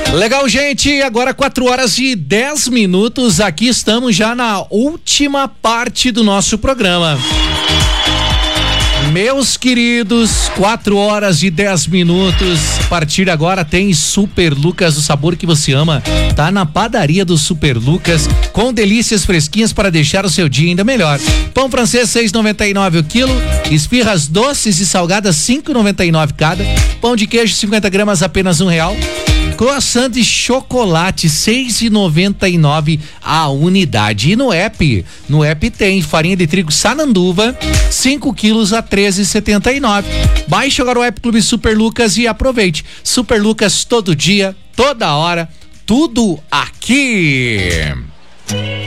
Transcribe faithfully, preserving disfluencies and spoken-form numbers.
Legal, gente, agora quatro horas e dez minutos, aqui estamos já na última parte do nosso programa. Meus queridos, quatro horas e dez minutos. A partir de agora tem Super Lucas, o sabor que você ama. Tá na padaria do Super Lucas, com delícias fresquinhas para deixar o seu dia ainda melhor. Pão francês seis e noventa e nove o quilo, esfirras doces e salgadas cinco e noventa e nove cada. Pão de queijo cinquenta gramas apenas um real. Croissant de chocolate seis e noventa e nove a unidade. E no app, no app tem farinha de trigo Sananduva cinco quilos a treze e setenta e nove. Baixe agora o app Clube Super Lucas e aproveite. Super Lucas todo dia, toda hora, tudo aqui.